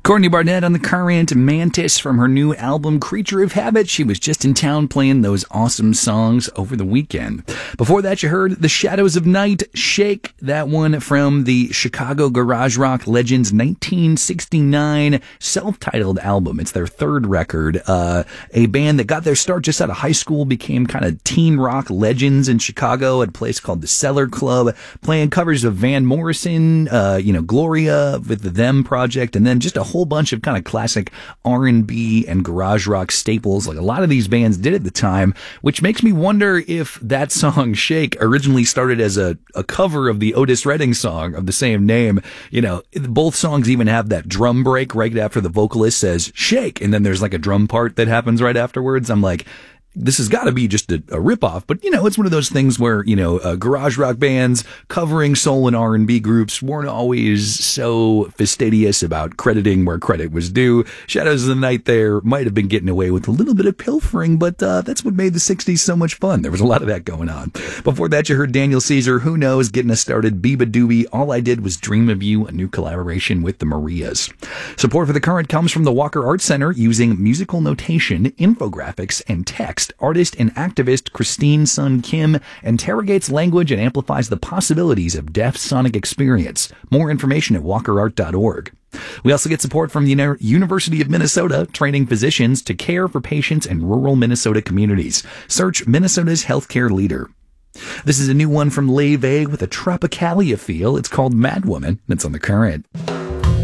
Courtney Barnett on the current, Mantis from her new album Creature of Habit. She was just in town playing those awesome songs over the weekend. Before that, you heard The Shadows of Night, Shake, that one from the Chicago garage rock legends' 1969 self-titled album. It's their third record. A band that got their start just out of high school, became kind of teen rock legends in Chicago at a place called the Cellar Club, playing covers of Van Morrison, Gloria with the Them Project, and then just a whole bunch of kind of classic R&B and garage rock staples like a lot of these bands did at the time, which makes me wonder if that song Shake originally started as a cover of the Otis Redding song of the same name. You know, both songs even have that drum break right after the vocalist says shake, and then there's like a drum part that happens right afterwards. I'm like, this has got to be just a ripoff, but it's one of those things where, garage rock bands covering soul and R&B groups weren't always so fastidious about crediting where credit was due. Shadows of the Night there might have been getting away with a little bit of pilfering, but that's what made the 60s so much fun. There was a lot of that going on. Before that, you heard Daniel Caesar, Who Knows, getting us started. Biba Doobie, All I Did Was Dream of You, a new collaboration with the Marias. Support for the current comes from the Walker Art Center using musical notation, infographics, and text. Artist and activist Christine Sun Kim interrogates language and amplifies the possibilities of deaf sonic experience. More information at walkerart.org. We also get support from the University of Minnesota, training physicians to care for patients in rural Minnesota communities. Search Minnesota's healthcare leader. This is a new one from Lay Vague with a Tropicalia feel. It's called Mad Woman. It's on the current.